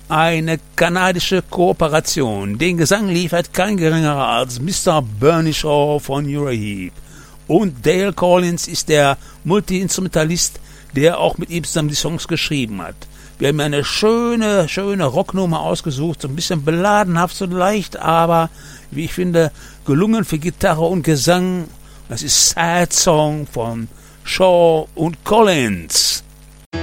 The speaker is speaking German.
eine kanadische Kooperation. Den Gesang liefert kein geringerer als Mr. Bernie Shaw von Uriah Heep. Und Dale Collins ist der Multi-Instrumentalist, der auch mit ihm zusammen die Songs geschrieben hat. Wir haben eine schöne Rocknummer ausgesucht, so ein bisschen beladenhaft, so leicht, aber, wie ich finde, gelungen für Gitarre und Gesang. Das ist Sad Song von Shaw und Collins.